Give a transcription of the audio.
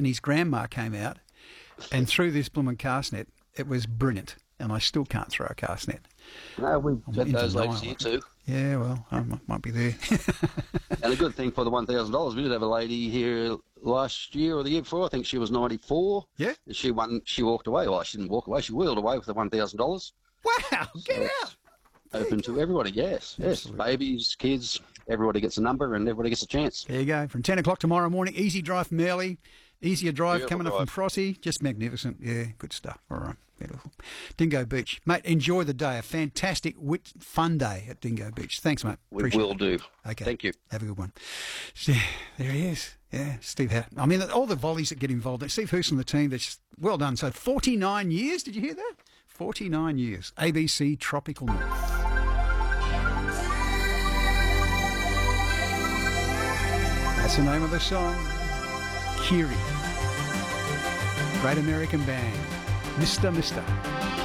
and his grandma came out and threw this blooming cast net. It was brilliant, and I still can't throw a cast net. No, we've I'm had in those denial, ladies here I think. too. Yeah, well, I might be there. And a good thing for the $1,000, we did have a lady here last year or the year before. I think she was 94. Yeah. And she won. She walked away. Well, she didn't walk away. She wheeled away with the $1,000. Wow, get out. Open to everybody. Yes, Absolutely. babies, kids. Everybody gets a number and everybody gets a chance. There you go. From 10 o'clock tomorrow morning, easy drive from Early, easier drive Beautiful coming up from drive. Frosty. Just magnificent. Yeah, good stuff. All right, beautiful. Dingo Beach. Mate, enjoy the day. A fantastic, fun day at Dingo Beach. Thanks, mate. We Appreciate will it. do. Okay. Thank you. Have a good one. So, there he is. Yeah, Steve Hatton. I mean, all the volleys that get involved. Steve Hoos and the team, that's well done. So 49 years, did you hear that? 49 years. ABC Tropical North. That's the name of the song. Kiri. Great American Band. Mr.